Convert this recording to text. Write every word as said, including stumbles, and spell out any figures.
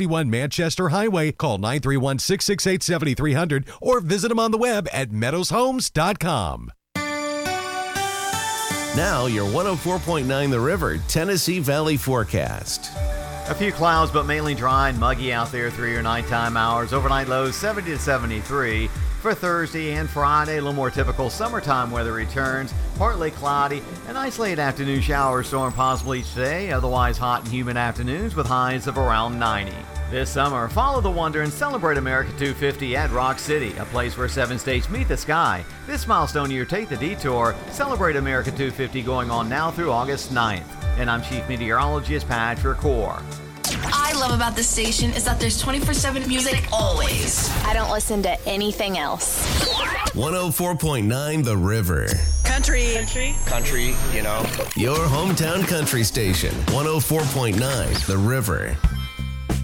fifty-one Manchester Highway. Call nine three one, six six eight, seven three zero zero or visit them on the web at meadows homes dot com. Now your one oh four point nine The River Tennessee Valley forecast. A few clouds, but mainly dry and muggy out there through your nighttime hours. Overnight lows seventy to seventy-three. For Thursday and Friday, a little more typical summertime weather returns. Partly cloudy, an isolated afternoon shower or storm possible each day. Otherwise hot and humid afternoons with highs of around ninety. This summer, follow the wonder and celebrate America two fifty at Rock City, a place where seven states meet the sky. This milestone year, take the detour. Celebrate America two fifty going on now through August ninth. And I'm Chief Meteorologist Patrick Orr. I love about this station is that there's twenty-four seven music always. I don't listen to anything else. one oh four point nine The River. Country. Country. Country, you know. Your hometown country station. one oh four point nine The River.